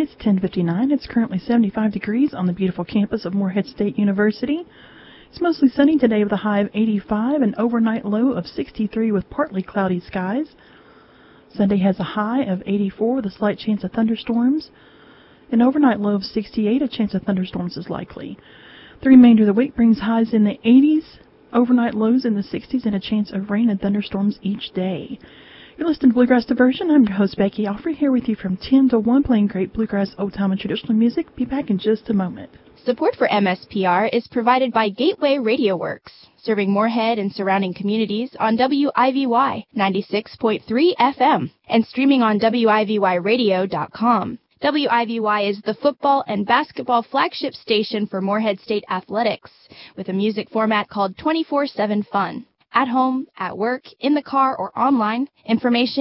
It's 10:59. It's currently 75 degrees on the beautiful campus of Morehead State University. It's mostly sunny today with a high of 85, an overnight low of 63 with partly cloudy skies. Sunday has a high of 84 with a slight chance of thunderstorms. An overnight low of 68, a chance of thunderstorms is likely. The remainder of the week brings highs in the 80s, overnight lows in the 60s, and a chance of rain and thunderstorms each day. You're listening to Bluegrass Diversion. I'm your host, Becky Alfrey, here with you from 10 to 1, playing great bluegrass, old-time, and traditional music. Be back in just a moment. Support for MSPR is provided by Gateway Radio Works, serving Morehead and surrounding communities on WIVY 96.3 FM and streaming on WIVYradio.com. WIVY is the football and basketball flagship station for Morehead State Athletics, with a music format called 24/7 Fun. At home, at work, in the car, or online, information